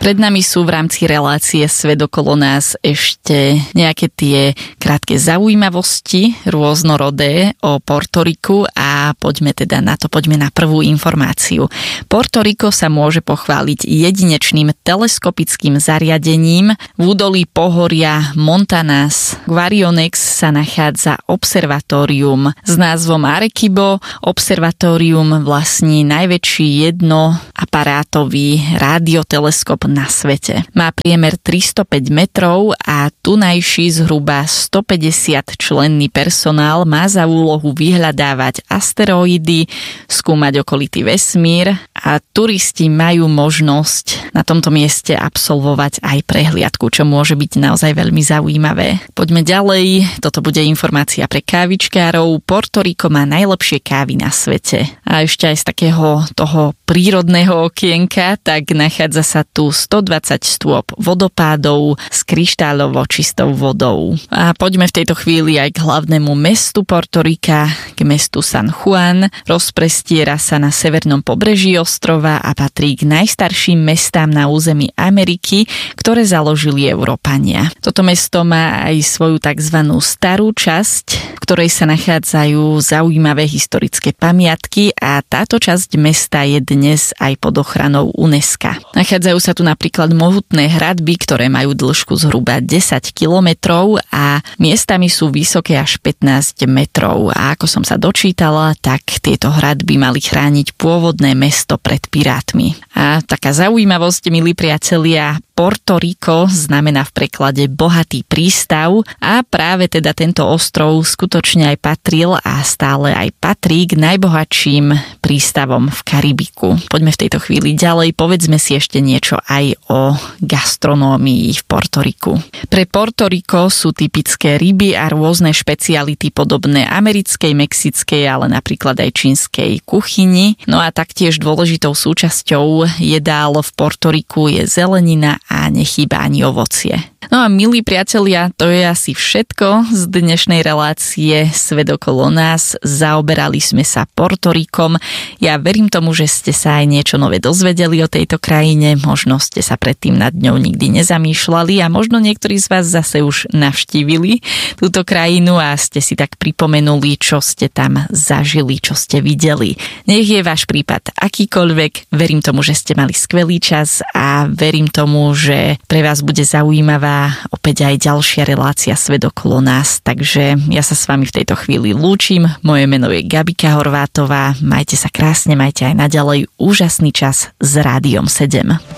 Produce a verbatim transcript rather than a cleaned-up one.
Pred nami sú v rámci relácie Svet okolo nás ešte nejaké tie krátke zaujímavosti, rôznorodé o Portoriku a poďme teda na to, poďme na prvú informáciu. Portoriko sa môže pochváliť jedinečným teleskopickým zariadením. V údolí pohoria Montanas Guarionex sa nachádza observatórium s názvom Arequibo. Observatórium vlastní najväčší jednoaparátový rádioteleskop na svete. Má priemer tristopäť metrov a tunajší zhruba stopäťdesiat členný personál má za úlohu vyhľadávať asteroidy, skúmať okolitý vesmír a turisti majú možnosť na tomto mieste absolvovať aj prehliadku, čo môže byť naozaj veľmi zaujímavé. Poďme ďalej, toto bude informácia pre kávičkárov. Portoriko má najlepšie kávy na svete. A ešte aj z takého toho prírodného okienka, tak nachádza sa tu stodvadsať stôp vodopádov s kryštáľovo čistou vodou. A poďme v tejto chvíli aj k hlavnému mestu Portorika, k mestu San Juan. Rozprestiera sa na severnom pobreží ostrova a patrí k najstarším mestám na území Ameriky, ktoré založili Európania. Toto mesto má aj svoju tzv. Starú časť, v ktorej sa nachádzajú zaujímavé historické pamiatky a táto časť mesta je dnes aj pod ochranou UNESCO. Nachádzajú sa tu napríklad mohutné hradby, ktoré majú dĺžku zhruba desať kilometrov a miestami sú vysoké až pätnásť metrov. A ako som sa dočítala, tak tieto hradby mali chrániť pôvodné mesto pred pirátmi. A taká zaujímavosť, milí priatelia, Portoriko znamená v preklade bohatý prístav a práve teda tento ostrov skutočne aj patril a stále aj patrí k najbohatším prístavom v Karibiku. Poďme v tejto chvíli ďalej, povedzme si ešte niečo aj o gastronómii v Portoriku. Pre Portoriko sú typické ryby a rôzne špeciality podobné americkej, mexickej, ale napríklad aj čínskej kuchyni. No a taktiež dôležitou súčasťou jedál v Portoriku je zelenina a nechýba ani ovocie. No a milí priatelia, to je asi všetko z dnešnej relácie Svet okolo nás. Zaoberali sme sa Portorikom. Ja verím tomu, že ste sa aj niečo nové dozvedeli o tejto krajine. Možno ste sa predtým nad ňou nikdy nezamýšľali a možno niektorí z vás zase už navštívili túto krajinu a ste si tak pripomenuli, čo ste tam zažili, čo ste videli. Nech je váš prípad akýkoľvek. Verím tomu, že ste mali skvelý čas a verím tomu, že pre vás bude zaujímavá opäť aj ďalšia relácia Svet okolo nás. Takže ja sa s vami v tejto chvíli lúčim. Moje meno je Gabika Horvátová. Majte sa krásne, majte aj naďalej úžasný čas s Rádiom sedem.